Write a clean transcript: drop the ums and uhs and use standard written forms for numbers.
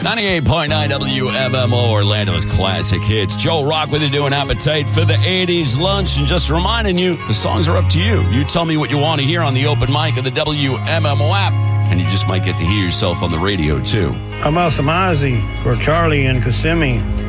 98.9 WMMO, Orlando's classic hits. Joe Rock with you doing Appetite for the 80s lunch. And just reminding you, the songs are up to you. You tell me what you want to hear on the open mic of the WMMO app, and you just might get to hear yourself on the radio, too. How about some Ozzy for Charlie and Kissimmee?